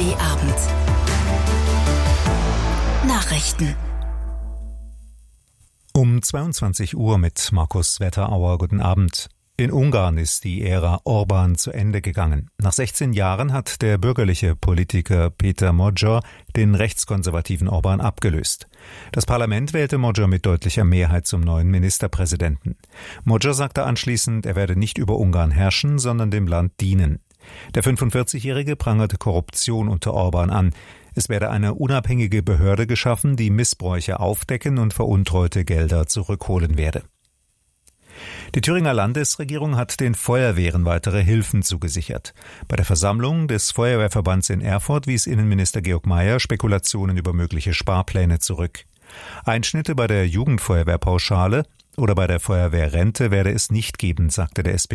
ARD Abend. Nachrichten. Um 22 Uhr mit Markus Wetterauer. Guten Abend. In Ungarn ist die Ära Orbán zu Ende gegangen. Nach 16 Jahren hat der bürgerliche Politiker Péter Magyar den rechtskonservativen Orbán abgelöst. Das Parlament wählte Magyar mit deutlicher Mehrheit zum neuen Ministerpräsidenten. Magyar sagte anschließend, er werde nicht über Ungarn herrschen, sondern dem Land dienen. Der 45-Jährige prangerte Korruption unter Orbán an. Es werde eine unabhängige Behörde geschaffen, die Missbräuche aufdecken und veruntreute Gelder zurückholen werde. Die Thüringer Landesregierung hat den Feuerwehren weitere Hilfen zugesichert. Bei der Versammlung des Feuerwehrverbands in Erfurt wies Innenminister Georg Mayer Spekulationen über mögliche Sparpläne zurück. Einschnitte bei der Jugendfeuerwehrpauschale oder bei der Feuerwehrrente werde es nicht geben, sagte der SPD.